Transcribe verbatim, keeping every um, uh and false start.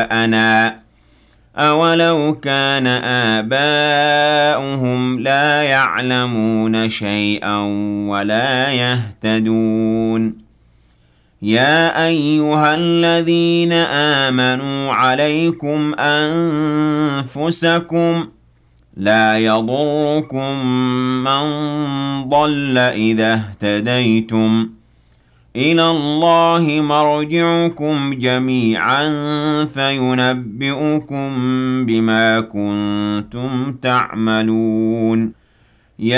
آباءنا أولو كان آباؤهم لا يعلمون شيئا ولا يهتدون يا أيها الذين آمنوا عليكم أنفسكم لا يضركم من ضل إذا اهتديتم إلى الله مرجعكم جميعا فينبئكم بما كنتم تعملون